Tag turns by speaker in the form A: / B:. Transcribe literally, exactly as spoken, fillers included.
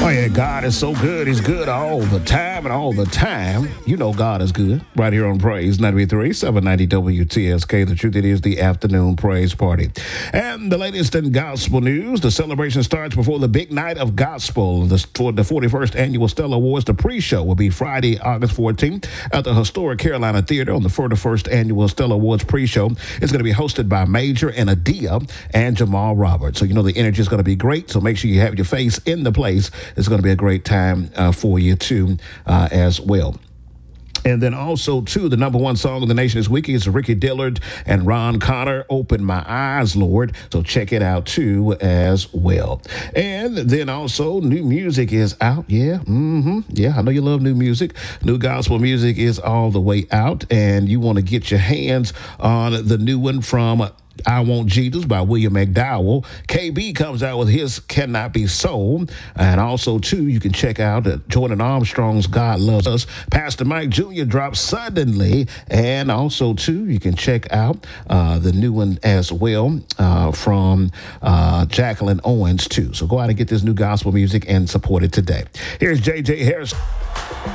A: Oh, yeah, God is so good. He's good all the time and all the time. You know God is good. Right here on Praise ninety-three, seven ninety W T S K. The truth, it is the afternoon praise party. And the latest in gospel news, the celebration starts before the big night of gospel. The, for the forty-first annual Stella Awards, the pre-show will be Friday, August fourteenth at the historic Carolina Theater on the forty-first annual Stella Awards pre-show. It's going to be hosted by Major and Adia and Jamal Roberts. So you know the energy is going to be great. So make sure you have your face in the place. It's going to be a great time uh, for you, too, uh, as well. And then also, too, the number one song in the nation this week is Ricky Dillard and Ron Connor, Open My Eyes, Lord. So check it out, too, as well. And then also, new music is out. Yeah, mm-hmm. Yeah, I know you love new music. New gospel music is all the way out. And you want to get your hands on the new one from I Want Jesus by William McDowell. K B comes out with his Cannot Be Sold. And also, too, you can check out uh, Jordan Armstrong's God Loves Us. Pastor Mike Junior drops Suddenly. And also, too, you can check out uh, the new one as well uh, from uh, Jacqueline Owens, too. So go out and get this new gospel music and support it today. Here's J J Harris.